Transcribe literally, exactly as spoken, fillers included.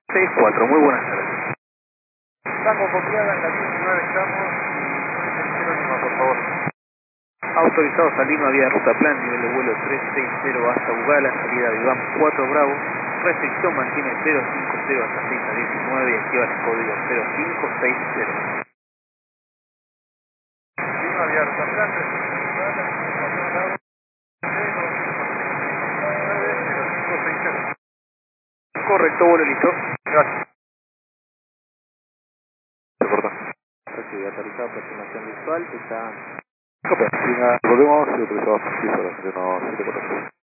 seis cuatro, muy buenas tardes. Tango copiada en la diecinueve estamos. Jerónimo, por favor. Autorizado Salima vía ruta plan, nivel de vuelo trescientos sesenta hasta Ugala, salida Vivam cuatro Bravo. Restricción mantiene cero cinco cero hasta seis a diecinueve y activa el código cero cinco seis cero. Salima vía ruta plan, restricción Ugala, cuatro Bravo, cero cinco seis cero. Correcto, vuelo listo. Gracias. Se cortó. Recibe autorizado aproximación visual, está... Copia. Si volvemos, si autorizado, sí, para que no se te conozca.